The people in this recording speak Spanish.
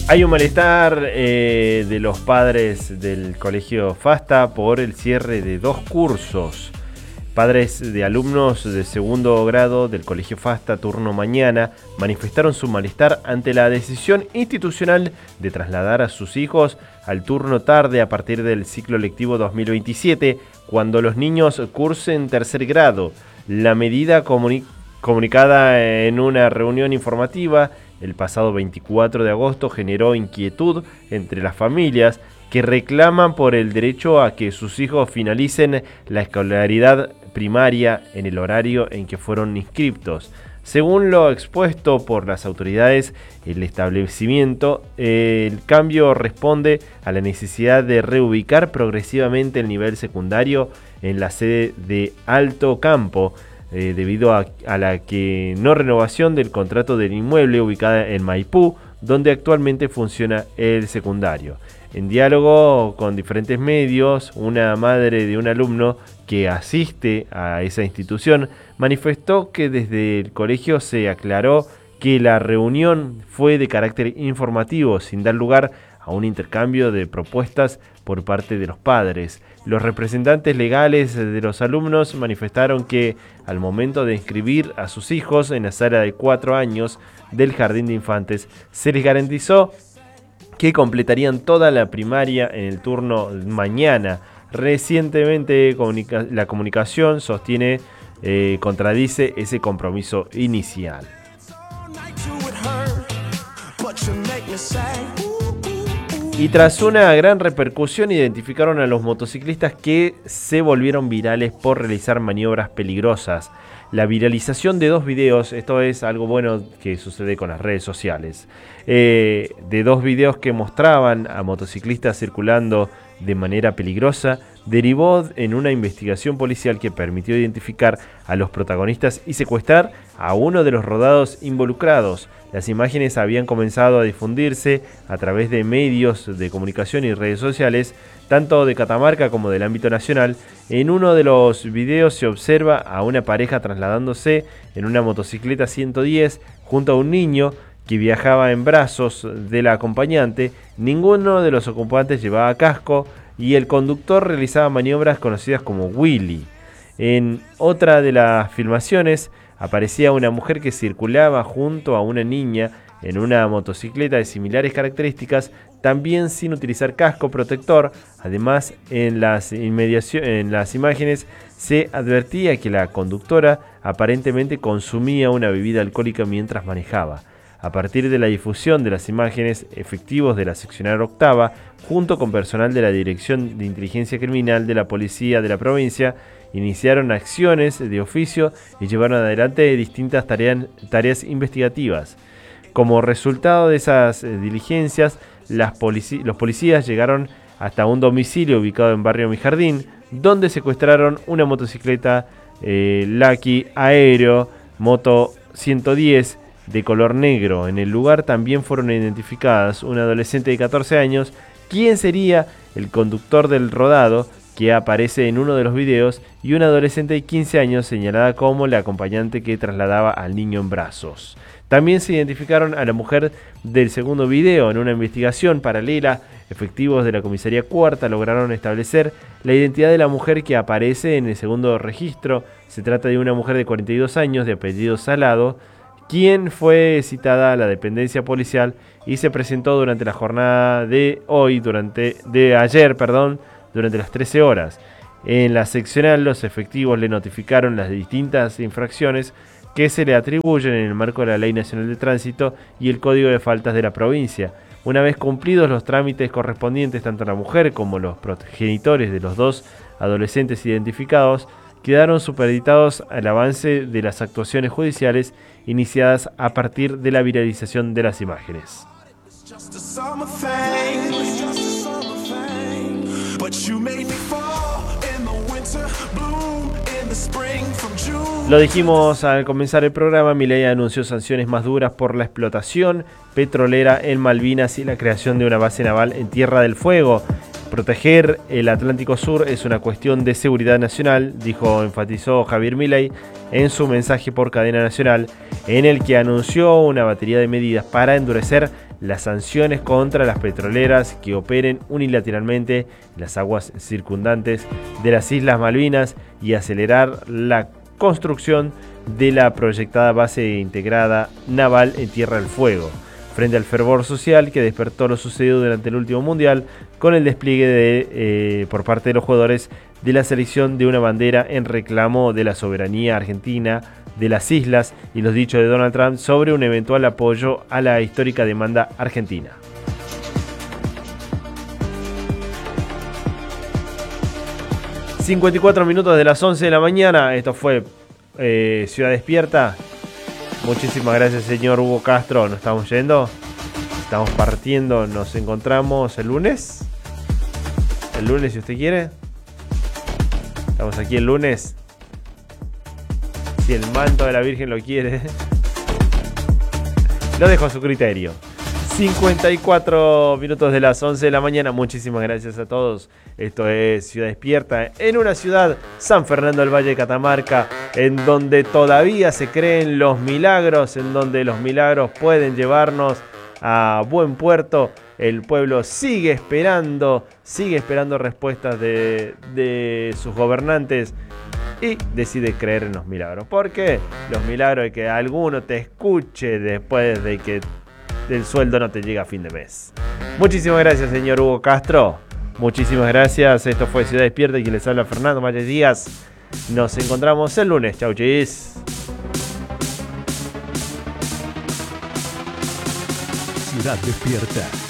Hay un malestar de los padres del colegio FASTA por el cierre de 2 cursos. Padres de alumnos de segundo grado del colegio FASTA turno mañana manifestaron su malestar ante la decisión institucional de trasladar a sus hijos al turno tarde a partir del ciclo lectivo 2027, cuando los niños cursen tercer grado. La medida comunicada en una reunión informativa el pasado 24 de agosto generó inquietud entre las familias que reclaman por el derecho a que sus hijos finalicen la escolaridad primaria en el horario en que fueron inscriptos. Según lo expuesto por las autoridades, el establecimiento, el cambio responde a la necesidad de reubicar progresivamente el nivel secundario en la sede de Alto Campo, debido a la que no renovación del contrato del inmueble ubicada en Maipú, donde actualmente funciona el secundario. En diálogo con diferentes medios, una madre de un alumno que asiste a esa institución manifestó que desde el colegio se aclaró que la reunión fue de carácter informativo, sin dar lugar a un intercambio de propuestas por parte de los padres. Los representantes legales de los alumnos manifestaron que al momento de inscribir a sus hijos en la sala de 4 años del jardín de infantes, se les garantizó que completarían toda la primaria en el turno mañana. Recientemente la comunicación sostiene contradice ese compromiso inicial. Y tras una gran repercusión identificaron a los motociclistas que se volvieron virales por realizar maniobras peligrosas. La viralización de 2 videos, esto es algo bueno que sucede con las redes sociales, de 2 videos que mostraban a motociclistas circulando de manera peligrosa, derivó en una investigación policial que permitió identificar a los protagonistas y secuestrar a uno de los rodados involucrados. Las imágenes habían comenzado a difundirse a través de medios de comunicación y redes sociales, tanto de Catamarca como del ámbito nacional. En uno de los videos se observa a una pareja trasladándose en una motocicleta 110 junto a un niño que viajaba en brazos de la acompañante. Ninguno de los ocupantes llevaba casco y el conductor realizaba maniobras conocidas como wheelie. En otra de las filmaciones aparecía una mujer que circulaba junto a una niña en una motocicleta de similares características, también sin utilizar casco protector. Además, en las imágenes se advertía que la conductora aparentemente consumía una bebida alcohólica mientras manejaba. A partir de la difusión de las imágenes, efectivos de la seccional octava, junto con personal de la Dirección de Inteligencia Criminal de la Policía de la provincia, iniciaron acciones de oficio y llevaron adelante distintas tareas investigativas. Como resultado de esas diligencias, los policías llegaron hasta un domicilio ubicado en barrio Mi Jardín, donde secuestraron una motocicleta Lucky Aero Moto 110 de color negro. En el lugar también fueron identificadas una adolescente de 14 años, quien sería el conductor del rodado que aparece en uno de los videos, y una adolescente de 15 años señalada como la acompañante que trasladaba al niño en brazos. También se identificaron a la mujer del segundo video. En una investigación paralela, efectivos de la comisaría cuarta lograron establecer la identidad de la mujer que aparece en el segundo registro. Se trata de una mujer de 42 años de apellido Salado, quien fue citada a la dependencia policial y se presentó durante la jornada de ayer, durante las 13 horas. En la seccional, los efectivos le notificaron las distintas infracciones que se le atribuyen en el marco de la Ley Nacional de Tránsito y el Código de Faltas de la provincia. Una vez cumplidos los trámites correspondientes, tanto la mujer como los progenitores de los 2 adolescentes identificados quedaron supeditados al avance de las actuaciones judiciales iniciadas a partir de la viralización de las imágenes. Lo dijimos al comenzar el programa, Milei anunció sanciones más duras por la explotación petrolera en Malvinas y la creación de una base naval en Tierra del Fuego. Proteger el Atlántico Sur es una cuestión de seguridad nacional, enfatizó Javier Milei en su mensaje por cadena nacional, en el que anunció una batería de medidas para endurecer las sanciones contra las petroleras que operen unilateralmente en las aguas circundantes de las Islas Malvinas y acelerar la construcción de la proyectada base integrada naval en Tierra del Fuego, frente al fervor social que despertó lo sucedido durante el último mundial con el despliegue por parte de los jugadores de la selección de una bandera en reclamo de la soberanía argentina de las islas y los dichos de Donald Trump sobre un eventual apoyo a la histórica demanda argentina. ...54 de las 11 de la mañana... Esto fue Ciudad Despierta. Muchísimas gracias, señor Hugo Castro. Nos estamos yendo. Estamos partiendo. Nos encontramos el lunes. El lunes, si usted quiere. Estamos aquí el lunes. Si el manto de la Virgen lo quiere. Lo dejo a su criterio. 54 minutos de las 11 de la mañana. Muchísimas gracias a todos. Esto es Ciudad Despierta, en una ciudad, San Fernando del Valle de Catamarca, en donde todavía se creen los milagros, en donde los milagros pueden llevarnos a buen puerto. El pueblo sigue esperando respuestas de sus gobernantes y decide creer en los milagros. ¿Por qué? Los milagros de que alguno te escuche después de que el sueldo no te llega a fin de mes. Muchísimas gracias, señor Hugo Castro. Muchísimas gracias. Esto fue Ciudad Despierta y quien les habla, Fernando Mayes Díaz. Nos encontramos el lunes. Chau, chis. Ciudad Despierta.